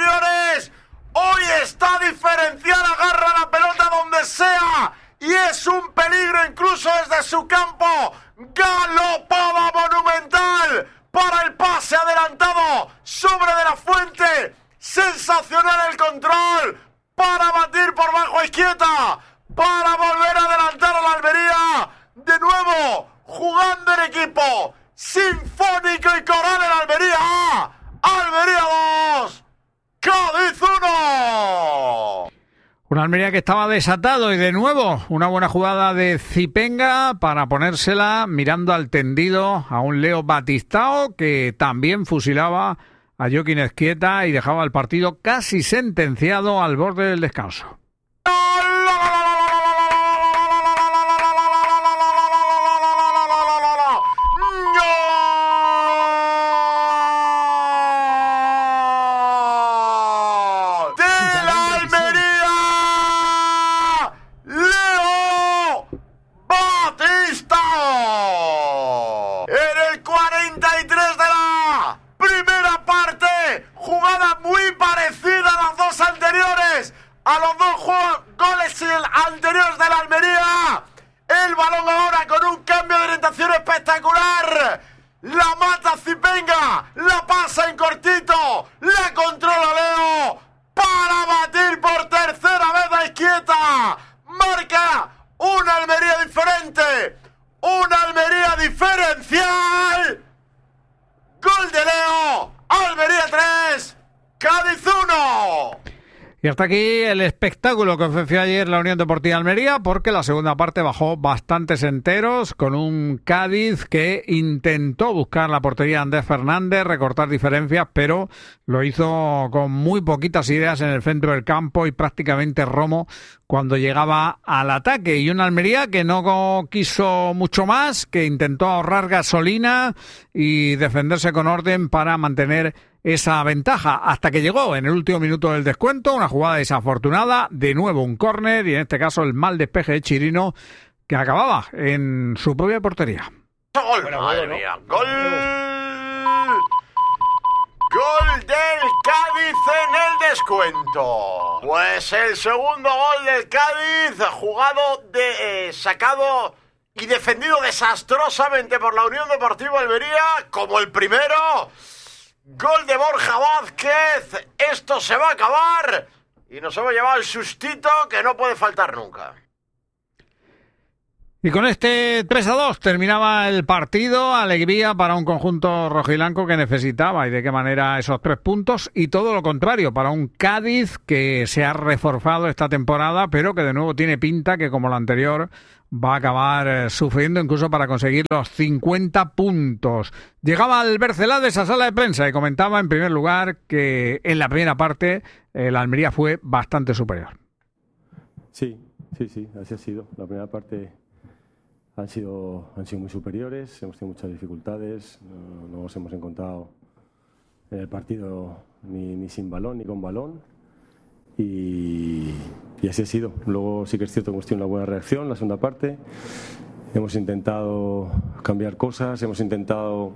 anteriores. Hoy está diferencial, agarra la pelota donde sea y es un peligro incluso desde su campo. Galopada monumental para el pase adelantado sobre De la Fuente. Sensacional el control para batir por bajo a Izquieta, para volver a adelantar a la Almería. De nuevo, jugando en equipo, sinfónico y coral en Almería. Almería 2, Cádiz 1. Una Almería que estaba desatado y de nuevo una buena jugada de Zipenga para ponérsela mirando al tendido a un Leo Batistao que también fusilaba a Joaquín Izquieta y dejaba el partido casi sentenciado al borde del descanso. A los dos goles anteriores de la Almería. El balón ahora con un cambio de orientación espectacular. La mata Zipenga, la pasa en cortito, la controla Leo para batir por tercera vez a Izquieta. Marca una Almería diferente, una Almería diferencial. Gol de Leo, Almería 3, Cádiz 1. Y hasta aquí el espectáculo que ofreció ayer la Unión Deportiva Almería, porque la segunda parte bajó bastantes enteros con un Cádiz que intentó buscar la portería de Andrés Fernández, recortar diferencias, pero lo hizo con muy poquitas ideas en el centro del campo y prácticamente romo cuando llegaba al ataque. Y una Almería que no quiso mucho más, que intentó ahorrar gasolina y defenderse con orden para mantener esa ventaja, hasta que llegó en el último minuto del descuento una jugada desafortunada, de nuevo un córner y en este caso el mal despeje de Chirino que acababa en su propia portería. ¡Gol! ¡Madre mía! ¡Gol! ¡Gol del Cádiz en el descuento! Pues el segundo gol del Cádiz, jugado, sacado y defendido desastrosamente por la Unión Deportiva Almería, como el primero. Gol de Borja Vázquez, esto se va a acabar y nos hemos llevado el sustito que no puede faltar nunca. Y con este 3-2 terminaba el partido, alegría para un conjunto rojiblanco que necesitaba y de qué manera esos 3 puntos, y todo lo contrario para un Cádiz que se ha reforzado esta temporada pero que de nuevo tiene pinta que como la anterior va a acabar sufriendo incluso para conseguir los 50 puntos. Llegaba Albert Celades a sala de prensa y comentaba en primer lugar que en la primera parte la Almería fue bastante superior. Sí, así ha sido. La primera parte han sido muy superiores, hemos tenido muchas dificultades, no nos hemos encontrado en el partido ni sin balón ni con balón. Y así ha sido. Luego sí que es cierto que hemos tenido una buena reacción en la segunda parte. Hemos intentado cambiar cosas, hemos intentado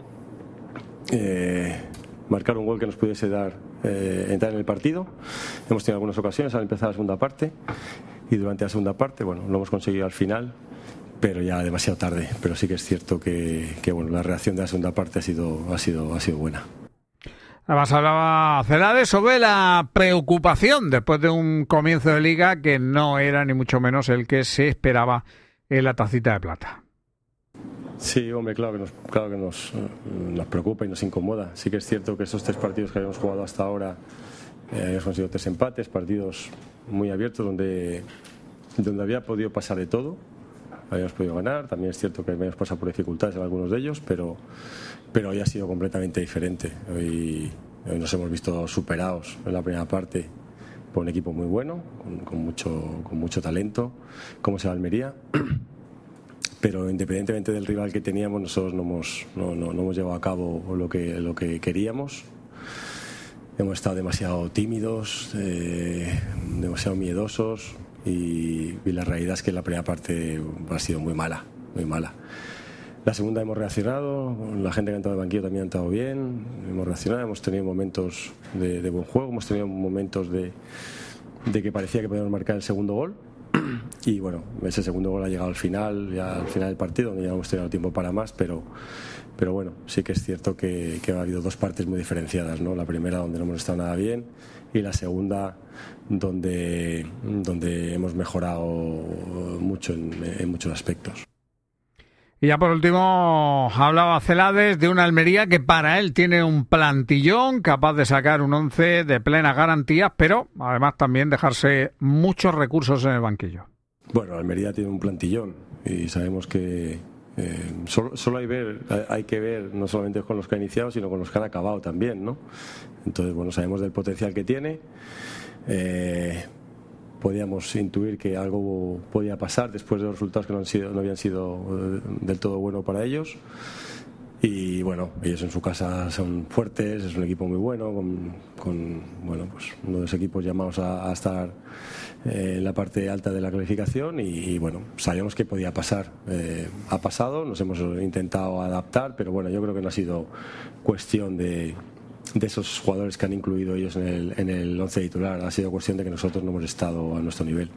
marcar un gol que nos pudiese dar entrar en el partido. Hemos tenido algunas ocasiones al empezar la segunda parte y durante la segunda parte, bueno, lo hemos conseguido al final, pero ya demasiado tarde. Pero sí que es cierto que bueno, la reacción de la segunda parte ha sido buena. Además hablaba Celades sobre la preocupación después de un comienzo de liga que no era ni mucho menos el que se esperaba en la tacita de plata. Sí, hombre, claro que nos preocupa y nos incomoda. Sí que es cierto que esos 3 partidos que habíamos jugado hasta ahora hemos conseguido 3 empates, partidos muy abiertos donde había podido pasar de todo. Habíamos podido ganar, también es cierto que habíamos pasado por dificultades en algunos de ellos, pero hoy ha sido completamente diferente. Hoy nos hemos visto superados en la primera parte por un equipo muy bueno, con mucho talento, como se llama Almería. Pero independientemente del rival que teníamos, nosotros no hemos llevado a cabo lo que queríamos. Hemos estado demasiado tímidos, demasiado miedosos. Y la realidad es que la primera parte ha sido muy mala. La segunda hemos reaccionado, la gente que ha entrado de banquillo también ha entrado bien, hemos reaccionado, hemos tenido momentos de buen juego, hemos tenido momentos de que parecía que podíamos marcar el segundo gol. Y bueno, ese segundo gol ha llegado al final del partido, donde ya no hemos tenido tiempo para más, pero bueno, sí que es cierto que ha habido dos partes muy diferenciadas, ¿no? La primera donde no hemos estado nada bien y la segunda donde hemos mejorado mucho en muchos aspectos. Y ya por último, hablaba Celades de una Almería que para él tiene un plantillón capaz de sacar un 11 de plenas garantías, pero además también dejarse muchos recursos en el banquillo. Bueno, Almería tiene un plantillón y sabemos que solo hay que ver no solamente con los que han iniciado, sino con los que han acabado también, ¿no? Entonces, bueno, sabemos del potencial que tiene. Podíamos intuir que algo podía pasar después de los resultados que no habían sido del todo buenos para ellos. Y bueno, ellos en su casa son fuertes, es un equipo muy bueno, con bueno, pues uno de los equipos llamados a estar en la parte alta de la clasificación y bueno, sabíamos que podía pasar. Ha pasado, nos hemos intentado adaptar, pero bueno, yo creo que no ha sido cuestión de esos jugadores que han incluido ellos en el 11 titular. Ha sido cuestión de que nosotros no hemos estado a nuestro nivel.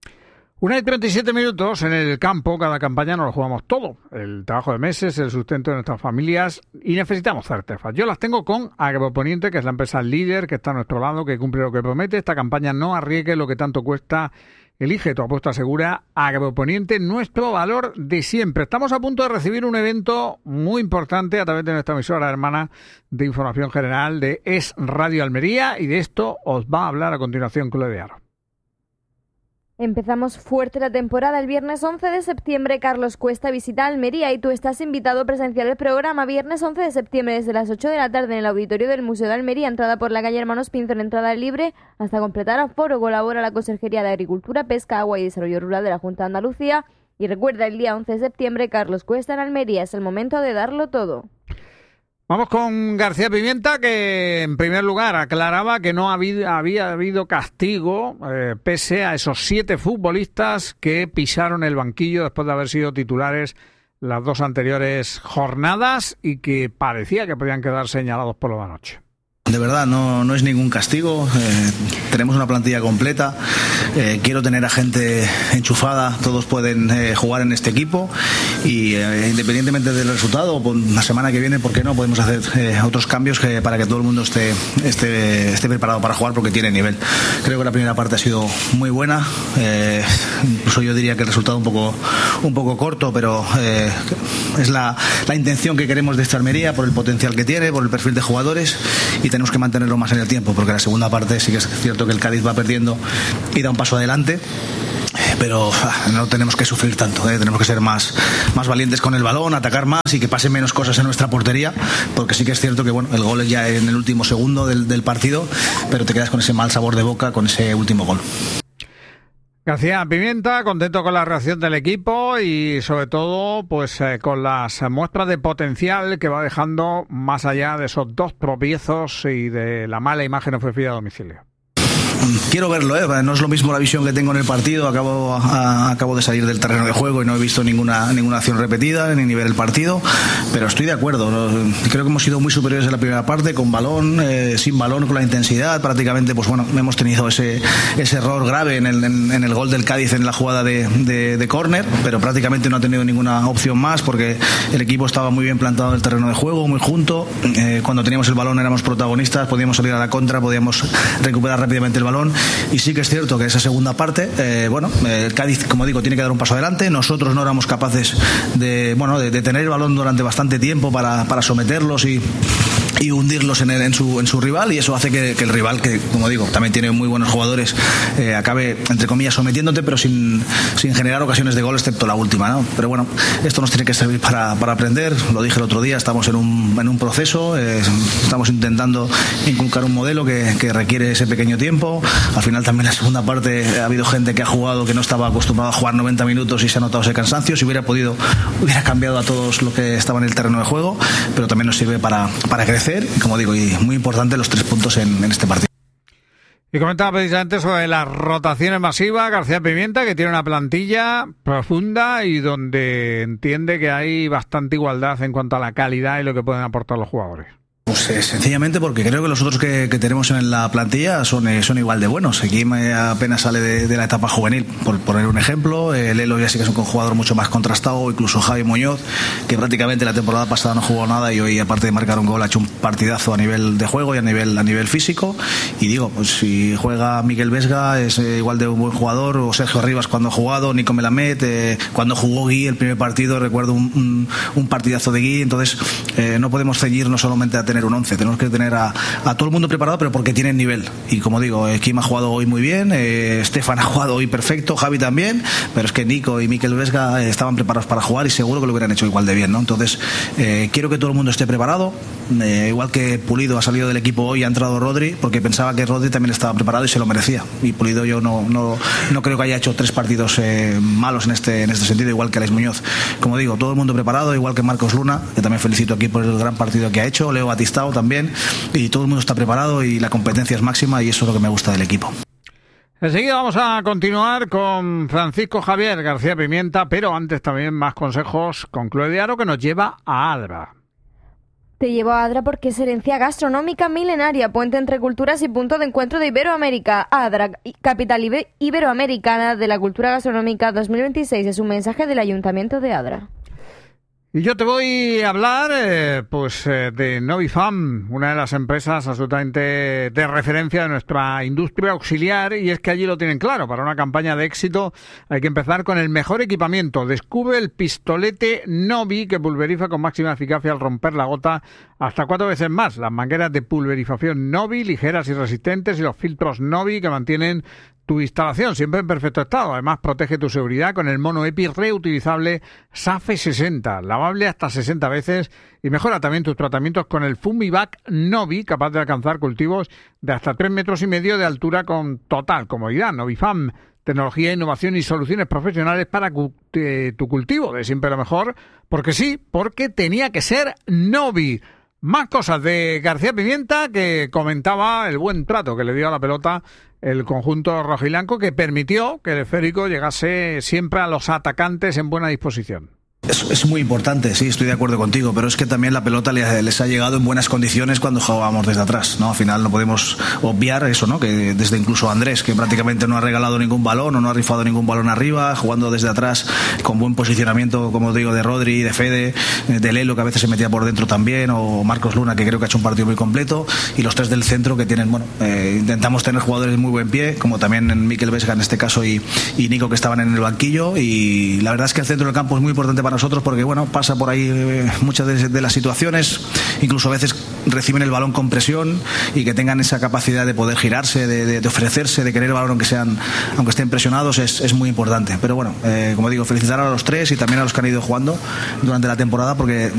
1:37 en el campo. Cada campaña nos lo jugamos todo. El trabajo de meses, el sustento de nuestras familias y necesitamos certezas. Yo las tengo con Agroponiente, que es la empresa líder que está a nuestro lado, que cumple lo que promete. Esta campaña no arriesgue lo que tanto cuesta. Elige tu apuesta segura. Agroponiente, nuestro valor de siempre. Estamos a punto de recibir un evento muy importante a través de nuestra emisora hermana de información general de Es Radio Almería, y de esto os va a hablar a continuación Chloe de Aro. Empezamos fuerte la temporada. El viernes 11 de septiembre Carlos Cuesta visita Almería y tú estás invitado a presenciar el programa. Viernes 11 de septiembre desde las 8 de la tarde en el auditorio del Museo de Almería. Entrada por la calle Hermanos Pinzón, entrada libre hasta completar aforo. Colabora la Conserjería de Agricultura, Pesca, Agua y Desarrollo Rural de la Junta de Andalucía. Y recuerda, el día 11 de septiembre Carlos Cuesta en Almería. Es el momento de darlo todo. Vamos con García Pimienta, que en primer lugar aclaraba que no había habido castigo pese a esos 7 futbolistas que pisaron el banquillo después de haber sido titulares las 2 anteriores jornadas y que parecía que podían quedar señalados por la noche. De verdad, no es ningún castigo. Tenemos una plantilla completa. Quiero tener a gente enchufada. Todos pueden jugar en este equipo. Y independientemente del resultado, la semana que viene, ¿por qué no? Podemos hacer otros cambios para que todo el mundo esté preparado para jugar, porque tiene nivel. Creo que la primera parte ha sido muy buena. Incluso yo diría que el resultado un poco corto, pero es la intención que queremos de esta Almería, por el potencial que tiene, por el perfil de jugadores, y tenemos que mantenerlo más en el tiempo, porque la segunda parte sí que es cierto que el Cádiz va perdiendo y da un paso adelante, pero no tenemos que sufrir tanto, tenemos que ser más valientes con el balón, atacar más y que pasen menos cosas en nuestra portería, porque sí que es cierto que bueno, el gol es ya en el último segundo del partido, pero te quedas con ese mal sabor de boca con ese último gol. García Pimienta, contento con la reacción del equipo y sobre todo pues con las muestras de potencial que va dejando más allá de esos 2 tropiezos y de la mala imagen ofrecida a domicilio. Quiero verlo, no es lo mismo la visión que tengo en el partido. Acabo de salir del terreno de juego y no he visto ninguna acción repetida ni ver el partido, pero estoy de acuerdo, ¿no? Creo que hemos sido muy superiores en la primera parte, con balón, sin balón, con la intensidad. Prácticamente, pues bueno, hemos tenido ese error grave en el gol del Cádiz en la jugada de córner, pero prácticamente no ha tenido ninguna opción más, porque el equipo estaba muy bien plantado en el terreno de juego, muy junto. Cuando teníamos el balón éramos protagonistas, podíamos salir a la contra, podíamos recuperar rápidamente el balón. Y sí que es cierto que esa segunda parte, el Cádiz, como digo, tiene que dar un paso adelante. Nosotros no éramos capaces de tener el balón durante bastante tiempo para someterlos y hundirlos en su rival, y eso hace que el rival, que como digo también tiene muy buenos jugadores, acabe entre comillas sometiéndote, pero sin generar ocasiones de gol, excepto la última, ¿no? Pero bueno, esto nos tiene que servir para aprender. Lo dije el otro día, estamos en un proceso, estamos intentando inculcar un modelo que requiere ese pequeño tiempo. Al final también en la segunda parte ha habido gente que ha jugado que no estaba acostumbrado a jugar 90 minutos y se ha notado ese cansancio. Si hubiera cambiado a todos lo que estaba en el terreno de juego, pero también nos sirve para crecer, como digo, y muy importante los 3 puntos en este partido. Y comentaba precisamente sobre las rotaciones masivas, García Pimienta, que tiene una plantilla profunda y donde entiende que hay bastante igualdad en cuanto a la calidad y lo que pueden aportar los jugadores. Pues sencillamente porque creo que los otros que tenemos en la plantilla son igual de buenos. Aquí apenas sale de la etapa juvenil, por poner un ejemplo. Lelo ya sí que es un jugador mucho más contrastado, incluso Javi Muñoz, que prácticamente la temporada pasada no jugó nada y hoy, aparte de marcar un gol, ha hecho un partidazo a nivel de juego y a nivel físico. Y digo, pues si juega Miquel Vesga es igual de un buen jugador, o Sergio Rivas cuando ha jugado, Nico Melamed, cuando jugó Gui el primer partido, recuerdo un partidazo de Gui. Entonces no podemos ceñirnos solamente a tener un 11, tenemos que tener a todo el mundo preparado, pero porque tienen nivel. Y como digo, Kim ha jugado hoy muy bien, Stefan ha jugado hoy perfecto, Javi también, pero es que Nico y Miquel Vesga estaban preparados para jugar y seguro que lo hubieran hecho igual de bien, ¿no? Entonces quiero que todo el mundo esté preparado, igual que Pulido ha salido del equipo hoy, ha entrado Rodri, porque pensaba que Rodri también estaba preparado y se lo merecía, y Pulido yo no creo que haya hecho 3 partidos malos en este sentido, igual que Alex Muñoz. Como digo, todo el mundo preparado, igual que Marcos Luna, que también felicito aquí por el gran partido que ha hecho, Leo Batistao también, y todo el mundo está preparado y la competencia es máxima, y eso es lo que me gusta del equipo. Enseguida vamos a continuar con Francisco Javier García Pimienta, pero antes también más consejos con Chloe de Aro, que nos lleva a Adra. Te llevo a Adra porque es herencia gastronómica milenaria, puente entre culturas y punto de encuentro de Iberoamérica. Adra, capital iberoamericana de la cultura gastronómica 2026, es un mensaje del Ayuntamiento de Adra. Y yo te voy a hablar de Novifam, una de las empresas absolutamente de referencia de nuestra industria auxiliar, y es que allí lo tienen claro. Para una campaña de éxito hay que empezar con el mejor equipamiento. Descubre el pistolete Novi, que pulveriza con máxima eficacia al romper la gota hasta 4 veces más. Las mangueras de pulverización Novi, ligeras y resistentes, y los filtros Novi, que mantienen tu instalación siempre en perfecto estado. Además, protege tu seguridad con el mono EPI reutilizable SAFE 60, lavable hasta 60 veces, y mejora también tus tratamientos con el Fumivac Novi, capaz de alcanzar cultivos de hasta 3,5 metros de altura con total comodidad. Novifam, tecnología, innovación y soluciones profesionales para tu cultivo de siempre lo mejor, porque sí, porque tenía que ser Novi. Más cosas de García Pimienta, que comentaba el buen trato que le dio a la pelota el conjunto rojiblanco, que permitió que el esférico llegase siempre a los atacantes en buena disposición. Es muy importante, sí, estoy de acuerdo contigo, pero es que también la pelota les ha llegado en buenas condiciones cuando jugábamos desde atrás, ¿no? Al final no podemos obviar eso, ¿no? Que desde incluso Andrés, que prácticamente no ha regalado ningún balón o no ha rifado ningún balón arriba, jugando desde atrás con buen posicionamiento, como te digo, de Rodri, de Fede, de Lelo, que a veces se metía por dentro también, o Marcos Luna, que creo que ha hecho un partido muy completo, y los 3 del centro que tienen, intentamos tener jugadores de muy buen pie, como también en Miquel Vesga en este caso y Nico, que estaban en el banquillo, y la verdad es que el centro del campo es muy importante para nosotros, porque pasa por ahí muchas de las situaciones, incluso a veces reciben el balón con presión, y que tengan esa capacidad de poder girarse, de ofrecerse, de querer el balón aunque estén presionados, es muy importante. Pero como digo, felicitar a los 3 y también a los que han ido jugando durante la temporada, porque